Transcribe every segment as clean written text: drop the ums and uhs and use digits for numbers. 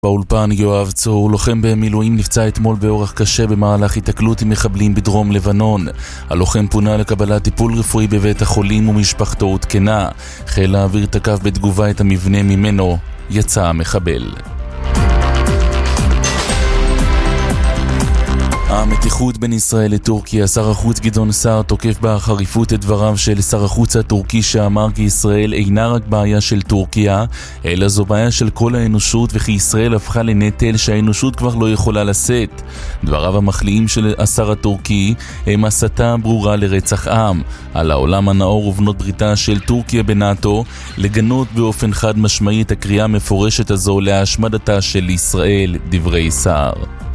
באולפן יואב צור, לוחם במילואים, נפצע אתמול באורח קשה במהלך התקלות עם מחבלים בדרום לבנון. הלוחם פונה לקבלת טיפול רפואי בבית החולים ומשפחתו עודכנה. חיל האוויר תקף בתגובה את המבנה ממנו יצא המחבל. המתיחות בין ישראל לטורקיה. שר החוץ גדעון סער תוקף בחריפות את דבריו של שר החוץ הטורקי שאמר כי ישראל אינה רק בעיה של טורקיה, אלא זו בעיה של כל האנושות, וכי ישראל הפכה לנטל שהאנושות כבר לא יכולה לשאת. דבריו המחליאים של השר הטורקי הם הסתה ברורה לרצח עם. על העולם הנאור ובנות בריתה של טורקיה בנאטו לגנות באופן חד משמעי את הקריאה המפורשת הזו להשמדתה של ישראל, דברי סער.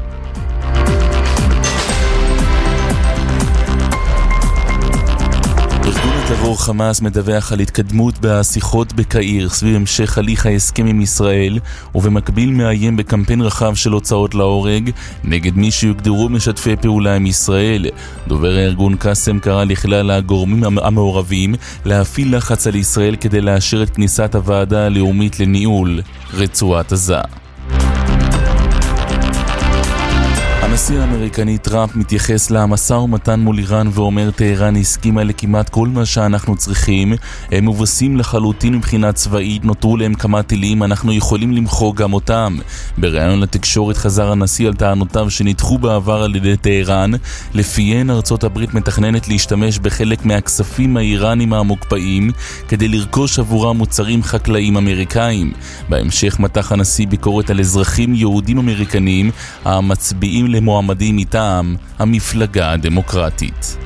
טרור חמאס מדווח על התקדמות בשיחות בקהיר סביב המשך הליך ההסכם עם ישראל, ובמקביל מאיים בקמפיין רחב של הוצאות להורג נגד מי שיוגדרו משתפי פעולה עם ישראל. דובר הארגון קאסם קרא לכלל הגורמים המעורבים להפעיל לחץ על ישראל כדי לאשר את כניסת הוועדה הלאומית לניהול רצועת עזה. הנשיא האמריקני טראמפ מתייחס למשא ומתן מול איראן ואומר טהרן הסכימה לכמעט כל מה שאנחנו צריכים, הם מבוסים לחלוטין מבחינה צבאית, נותרו להם כמה טילים, אנחנו יכולים למחוק גם אותם. בראיון לתקשורת חזר הנשיא על טענותיו שנדחו בעבר על ידי טהרן, לפיהן ארצות הברית מתכננת להשתמש בחלק מהכספים האיראנים המוקפאים כדי לרכוש עבורם מוצרים חקלאיים אמריקאים. בהמשך מתח הנשיא ביקורת על אזרחים יהודים אמריקנים המצביעים למועמדים מטעם המפלגה הדמוקרטית.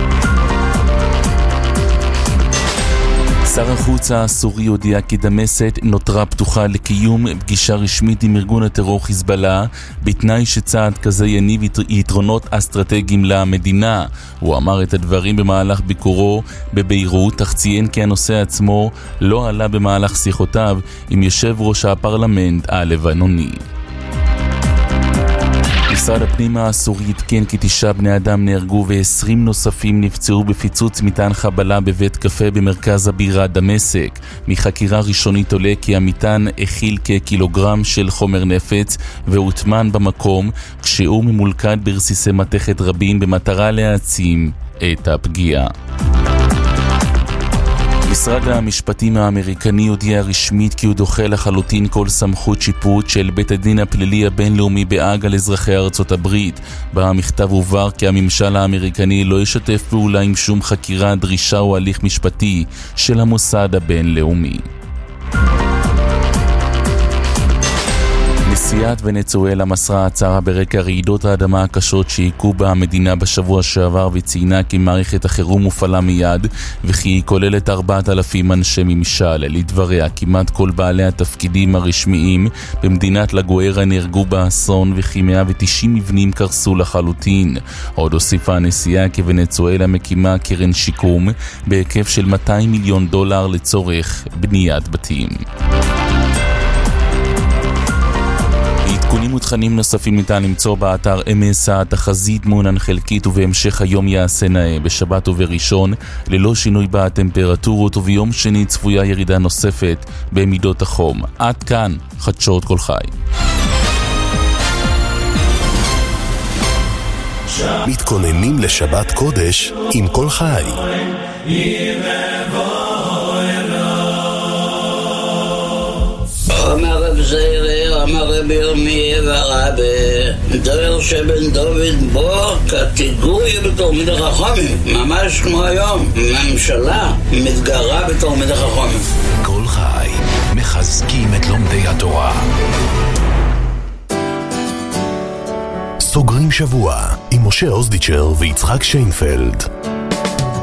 שר החוץ הסורי הודיע כי דמשק נותרה פתוחה לקיום פגישה רשמית עם ארגון הטרור חיזבאללה, בתנאי שצעד כזה יניב יתרונות אסטרטגיים למדינה. הוא אמר את הדברים במהלך ביקורו בביירות, אך ציין כי הנושא עצמו לא עלה במהלך שיחותיו עם יושב ראש הפרלמנט הלבנוני. משרד הפנים הסורי עדכן כי 9 בני אדם נהרגו ו20 נוספים נפצעו בפיצוץ מטען חבלה בבית קפה במרכז הבירה דמשק. מחקירה ראשונית עולה כי המטען הכיל כקילוגרם של חומר נפץ והוטמן במקום, כשהוא ממולכד ברסיסי מתכת רבים במטרה להעצים את הפגיעה. משרד המשפטים האמריקני הודיע רשמית כי הוא דוחה לחלוטין כל סמכות שיפוט של בית הדין הפלילי הבינלאומי בהאג על אזרחי ארצות הברית. במכתב הובהר כי הממשל האמריקני לא ישתף פעולה עם שום חקירה, דרישה או הליך משפטי של המוסד הבינלאומי. נשיאת ונצואלה מסרה הצהרה ברקע רעידות האדמה הקשות שהיכו במדינה בשבוע שעבר, וציינה כי מערכת החירום הופעלה מיד וכי היא כוללת 4,000 אנשי ממשל. לדבריה, כמעט כל בעלי התפקידים הרשמיים במדינת לגוארה נהרגו באסון וכי 190 מבנים קרסו לחלוטין. עוד הוסיפה הנשיאה כי ונצואלה מקימה קרן שיקום בהיקף של $200 מיליון לצורך בניית בתים. עדכונים ותכנים נוספים ניתן למצוא באתר MS. התחזית מעונן חלקית ובהמשך היום יעשה נאה, בשבת ובראשון ללא שינוי בטמפרטורות, וביום שני צפויה ירידה נוספת במידות החום. עד כאן חדשות כל חי. מתכוננים לשבת קודש עם כל חי. אומר רב זעיר, אומר רב ירמיה ורבי, דור שבן דוד בו כתיגוי בתלמידי חכמים, ממש כמו היום. ממשלה מתגרה בתלמידי חכמים. כל חי, מחזקים את לומדי התורה. סוגרים שבוע עם משה אוזדיצ'ר ויצחק שיינפלד.